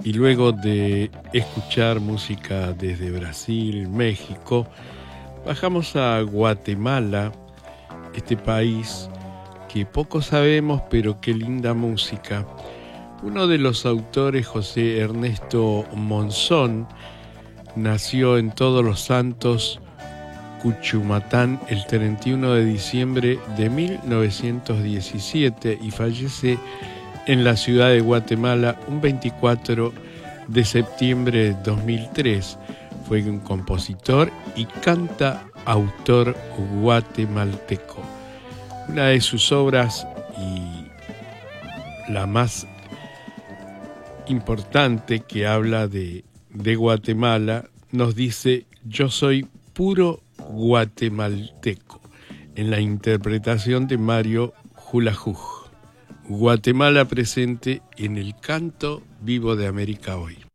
Y luego de escuchar música desde Brasil, México, bajamos a Guatemala, este país que poco sabemos, pero qué linda música. Uno de los autores, José Ernesto Monzón, nació en Todos los Santos, Cuchumatán, el 31 de diciembre de 1917 y fallece en la ciudad de Guatemala un 24 de septiembre de 2003. Fue un compositor y cantautor guatemalteco. Una de sus obras y la más importante que habla de Guatemala nos dice: yo soy puro guatemalteco, en la interpretación de Mario Hulajuj. Guatemala presente en el canto vivo de América hoy.